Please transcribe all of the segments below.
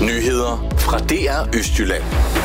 Nyheder fra DR Østjylland.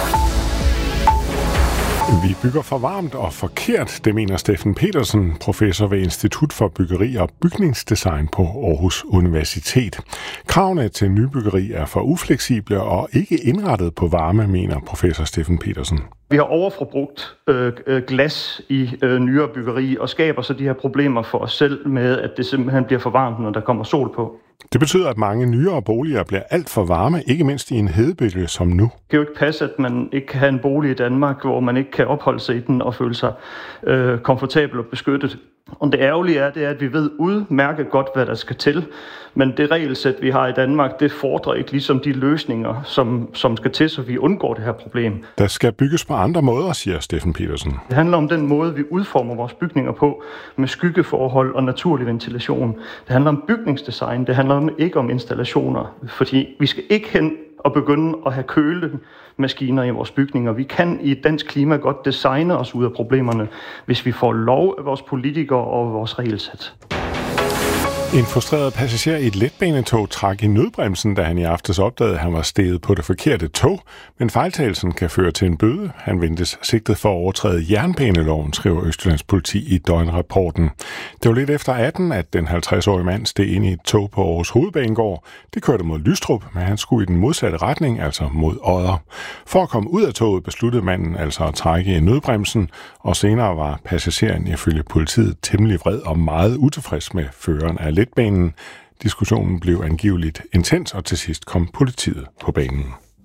Vi bygger for varmt og forkert, det mener Steffen Petersen, professor ved Institut for Byggeri og Bygningsdesign på Aarhus Universitet. Kravene til nybyggeri er for ufleksible og ikke indrettet på varme, mener professor Steffen Petersen. Vi har overforbrugt glas i nyere byggeri og skaber så de her problemer for os selv med, at det simpelthen bliver for varmt, når der kommer sol på. Det betyder, at mange nyere boliger bliver alt for varme, ikke mindst i en hedebølge som nu. Det kan jo ikke passe, at man ikke kan have en bolig i Danmark, hvor man ikke kan opholde sig i den og føle sig komfortabel og beskyttet. Og det ærgerlige er, at vi ved udmærket godt, hvad der skal til. Men det regelsæt, vi har i Danmark, det fordrer ikke ligesom de løsninger, som skal til, så vi undgår det her problem. Der skal bygges på andre måder, siger Steffen Petersen. Det handler om den måde, vi udformer vores bygninger på, med skyggeforhold og naturlig ventilation. Det handler om bygningsdesign, det handler ikke om installationer, fordi vi skal ikke hen og begynde at have kølemaskiner i vores bygninger. Vi kan i et dansk klima godt designe os ud af problemerne, hvis vi får lov af vores politikere og vores regelsæt. En frustreret passager i et letbanetog trak i nødbremsen, da han i aftes opdagede, at han var steget på det forkerte tog, men fejltagelsen kan føre til en bøde. Han ventes sigtet for at overtræde jernbaneloven, skriver Østjyllands politi i døgnrapporten. Det var lidt efter 18, at den 50-årige mand steg ind i et tog på Aarhus Hovedbanegård. Det kørte mod Lystrup, men han skulle i den modsatte retning, altså mod Odder. For at komme ud af toget besluttede manden altså at trække i nødbremsen, og senere var passageren ifølge politiet temmelig vred og meget utilfreds med føreren af letbanen. Diskussionen blev angiveligt intens, og til sidst kom politiet på banen.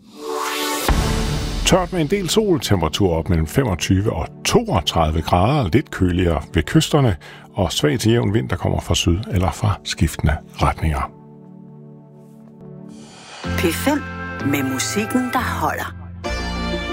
Tørt med en del sol, temperatur op mellem 25 og 32 grader, lidt køligere ved kysterne, og svag til jævn vind, der kommer fra syd eller fra skiftende retninger. P5 med musikken, der holder.